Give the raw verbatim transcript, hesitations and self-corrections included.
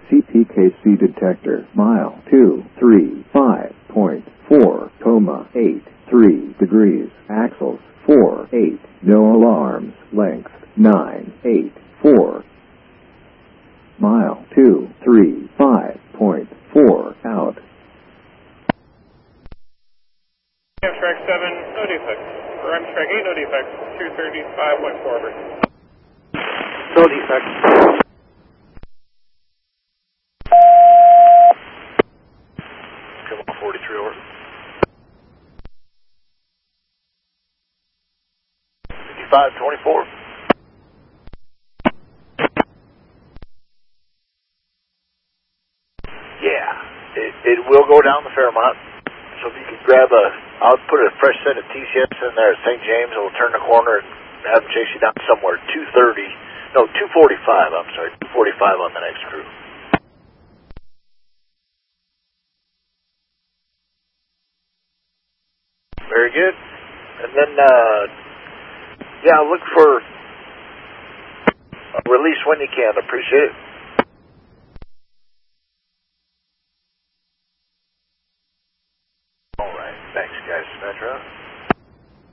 C P K C detector, mile two three five point four, coma eight three degrees, axles four eight, no alarms, length nine eight four, mile two three five point four, out. Amtrak seven, no defects. For Amtrak eight, no defects. two thirty-five point four, over. No defects. Come on, forty-three, over. fifty-five twenty-four. Yeah, it, it will go down the Fairmont. So if you could grab a, I'll put a fresh set of T C S in there at Saint James, and we'll turn the corner and have them chase you down somewhere. two thirty, no, two forty-five, I'm sorry, two forty-five on the next crew. Very good. And then, uh, yeah, look for a release when you can. Appreciate it. All right. Thanks, guys. Metro.